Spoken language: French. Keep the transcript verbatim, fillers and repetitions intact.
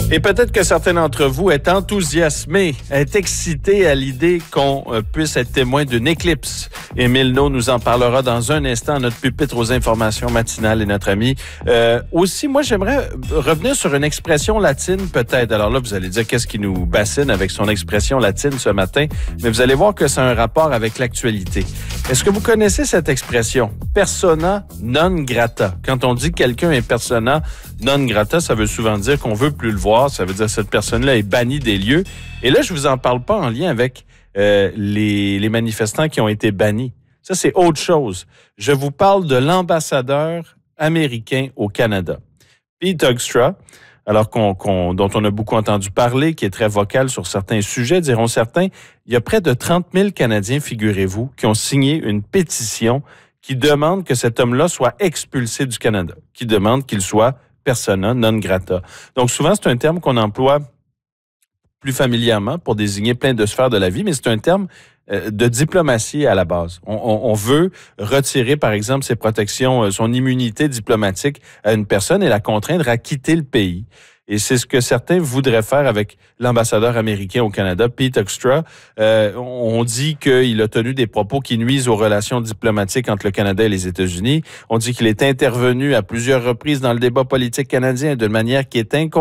Et peut-être que certains d'entre vous est enthousiasmés, est excités à l'idée qu'on euh, puisse être témoin d'une éclipse. Émile Naud nous en parlera dans un instant, notre pupitre aux informations matinales et notre ami. Euh, aussi, moi, j'aimerais revenir sur une expression latine peut-être. Alors là, vous allez dire qu'est-ce qui nous bassine avec son expression latine ce matin, mais vous allez voir que c'est un rapport avec l'actualité. Est-ce que vous connaissez cette expression? Persona non grata. Quand on dit que quelqu'un est persona non grata, ça veut souvent dire qu'on veut plus le voir. Ça veut dire que cette personne-là est bannie des lieux. Et là, je vous en parle pas en lien avec euh, les, les manifestants qui ont été bannis. Ça, c'est autre chose. Je vous parle de l'ambassadeur américain au Canada, Pete Hoekstra, alors qu'on, qu'on, dont on a beaucoup entendu parler, qui est très vocal sur certains sujets, diront certains. Il y a près de trente mille Canadiens, figurez-vous, qui ont signé une pétition qui demande que cet homme-là soit expulsé du Canada, qui demande qu'il soit persona non grata. Donc, souvent, c'est un terme qu'on emploie plus familièrement pour désigner plein de sphères de la vie, mais c'est un terme euh, de diplomatie à la base. On, on, on veut retirer, par exemple, ses protections, euh, son immunité diplomatique à une personne et la contraindre à quitter le pays. Et c'est ce que certains voudraient faire avec l'ambassadeur américain au Canada, Pete Hoekstra. Euh, on dit qu'il a tenu des propos qui nuisent aux relations diplomatiques entre le Canada et les États-Unis. On dit qu'il est intervenu à plusieurs reprises dans le débat politique canadien de manière qui est incompréhensible.